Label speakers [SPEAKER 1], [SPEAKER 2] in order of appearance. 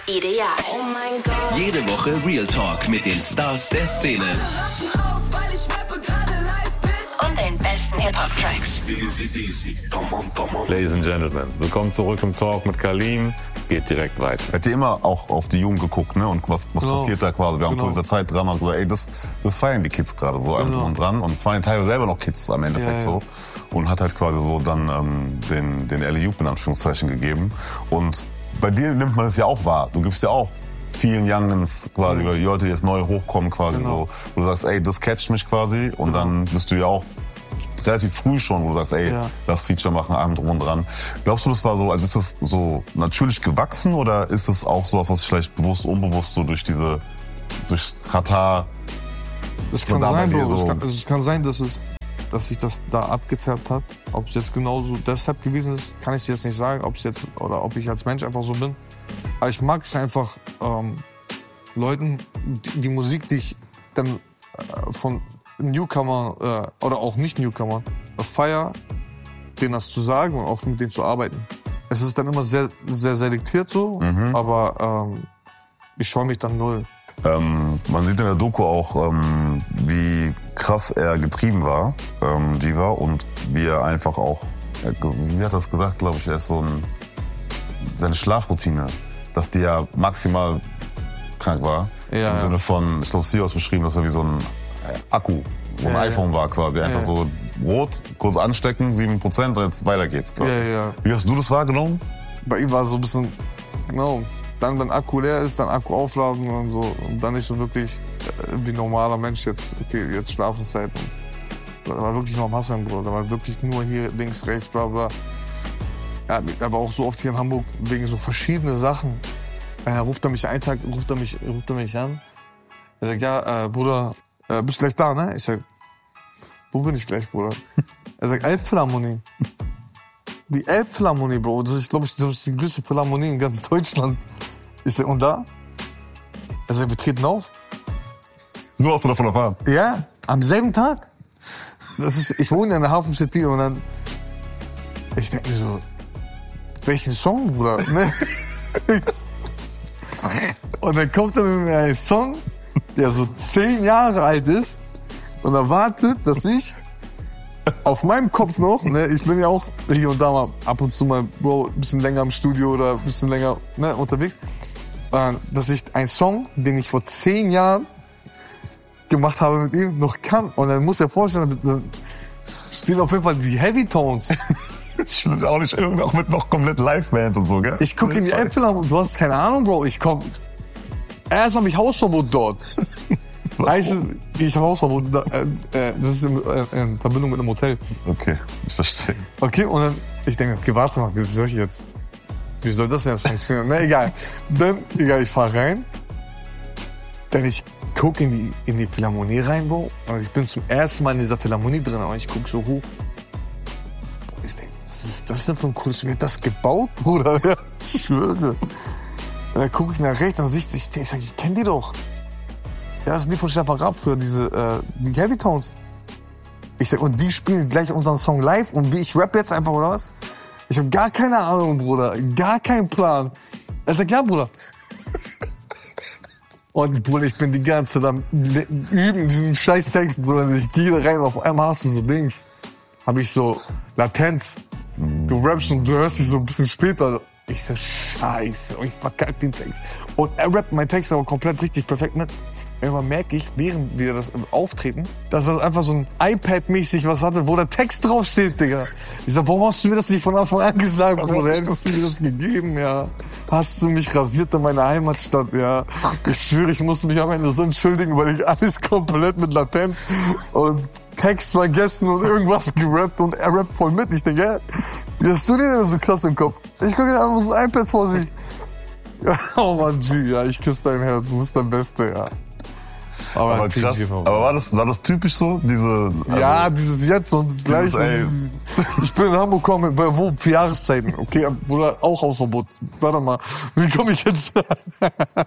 [SPEAKER 1] Ideal.
[SPEAKER 2] Oh mein Gott.
[SPEAKER 3] Jede Woche Real Talk mit den Stars der Szene.
[SPEAKER 1] Und den besten Hip-Hop-Tracks.
[SPEAKER 4] Ladies and Gentlemen, willkommen zurück im Talk mit Kalim. Es geht direkt weiter.
[SPEAKER 5] Hat ihr immer auch auf die Jungen geguckt, ne? Und was passiert da quasi? Wir haben vor dieser Zeit dran und gesagt, ey, das feiern die Kids gerade so drum und dran. Und es waren teilweise selber noch Kids am Endeffekt so. Und hat halt quasi so dann den Alley-Oop in Anführungszeichen gegeben. Und bei dir nimmt man es ja auch wahr. Du gibst ja auch vielen Youngins quasi, weil die Leute, die jetzt neu hochkommen quasi so. Wo du sagst, ey, das catcht mich quasi. Und dann bist du ja auch relativ früh schon, wo du sagst, ey, lass Feature machen, allem drum und dran. Glaubst du, das war so, also ist das so natürlich gewachsen oder ist es auch so, was vielleicht bewusst, unbewusst so durch Qatar?
[SPEAKER 6] Das kann sein, Bro. Es kann sein, dass sich das da abgefärbt hat. Ob es jetzt genauso deshalb gewesen ist, kann ich dir jetzt nicht sagen. Ob ich als Mensch einfach so bin. Aber ich mag es einfach, Leuten, die Musik, die ich dann von Newcomer oder auch nicht Newcomer feier, denen das zu sagen und auch mit denen zu arbeiten. Es ist dann immer sehr, sehr selektiert so, aber ich scheue mich dann null.
[SPEAKER 5] Man sieht in der Doku auch, wie krass er getrieben war, Jiva, und wie er einfach auch, wie hat er das gesagt, glaube ich, er ist so seine Schlafroutine, dass die ja maximal krank war. Ja, im Sinne von, ich glaube, sie hat beschrieben, dass er wie so ein Akku, wo ein iPhone war quasi. Einfach so rot, kurz anstecken, 7% und jetzt weiter geht's quasi. Wie hast du das wahrgenommen?
[SPEAKER 6] Bei ihm war es so ein bisschen, genau, dann wenn Akku leer ist, dann Akku aufladen und so. Und dann nicht so wirklich wie normaler Mensch jetzt, okay, jetzt Schlafenszeit. Da war wirklich noch Masse, Bro. Da war wirklich nur hier links, rechts, bla bla. Ja, er war auch so oft hier in Hamburg wegen so verschiedene Sachen. Er ruft er mich einen Tag, ruft er mich an. Er sagt, ja, Bruder, bist gleich da, ne? Ich sag, wo bin ich gleich, Bruder? Er sagt, Elbphilharmonie. Die Elbphilharmonie, Bro. Das ist, glaube ich, die größte Philharmonie in ganz Deutschland. Ich sag, und da? Er sagt, wir treten auf.
[SPEAKER 5] So hast du davon erfahren?
[SPEAKER 6] Ja, am selben Tag. Ich wohne in der Hafen City und dann, ich denke mir so, welchen Song, Bruder? Und dann kommt er mit mir ein Song, der so 10 Jahre alt ist und erwartet, dass ich auf meinem Kopf noch, ne, ich bin ja auch hier und da mal ab und zu mal, Bro, ein bisschen länger im Studio oder ein bisschen länger, ne, unterwegs, dass ich einen Song, den ich vor 10 Jahren gemacht habe mit ihm, noch kann. Und dann muss er vorstellen, dann stehen auf jeden Fall die Heavy Tones.
[SPEAKER 5] Ich will es auch nicht, auch mit noch komplett Liveband und so, gell?
[SPEAKER 6] Ich gucke in die Äpfel und du hast keine Ahnung, Bro, erst habe ich Hausverbot dort. Heißt es, ich habe Hausverbot, das ist in Verbindung mit einem Hotel.
[SPEAKER 5] Okay, ich verstehe.
[SPEAKER 6] Okay, und dann, ich denke, okay, warte mal, wie soll das denn jetzt funktionieren? Na, egal. Ich fahre rein, dann ich gucke in die Philharmonie rein, Bro, und ich bin zum ersten Mal in dieser Philharmonie drin, und ich gucke so hoch. Ich denke, was ist das denn für ein cooles, wie hat das gebaut, Bruder? Ja, ich schwöre. Und dann gucke ich nach rechts, dann sehe ich kenne die doch. Ja, das sind die von Stefan Raab für die Heavy Tones. Ich sag, und die spielen gleich unseren Song live und ich rap jetzt einfach, oder was? Ich habe gar keine Ahnung, Bruder, gar keinen Plan. Er sagt, ja, Bruder. Und Bruder, ich bin die ganze Zeit am Üben, diesen scheiß Text, Bruder. Ich gehe da rein, auf einmal hast du so Dings. Habe ich so Latenz. Du rappst und du hörst dich so ein bisschen später. Ich so, scheiße, und ich verkack den Text. Und er rappt meinen Text aber komplett richtig perfekt mit. Irgendwann merke ich, während wir das auftreten, dass das einfach so ein iPad-mäßig was hatte, wo der Text draufsteht, Digga. Ich sag, warum hast du mir das nicht von Anfang an gesagt, Bruder? Hättest du mir das gegeben, ja. Hast du mich rasiert in meiner Heimatstadt, ja. Ich schwöre, ich musste mich am Ende so entschuldigen, weil ich alles komplett mit Latenz und Text vergessen und irgendwas gerappt und er rappt voll mit. Ich denke, ja, wie hast du den denn so krass im Kopf? Ich gucke dir einfach so ein iPad vor sich. Oh Mann, G, ja, ich küsse dein Herz, du bist der Beste, ja.
[SPEAKER 5] Aber krass. Aber war das typisch so?
[SPEAKER 6] Ja, dieses jetzt und gleich. Ich bin in Hamburg gekommen, wo? 4 Jahreszeiten. Okay, Bruder, auch Hausverbot. Warte mal, wie komme ich jetzt?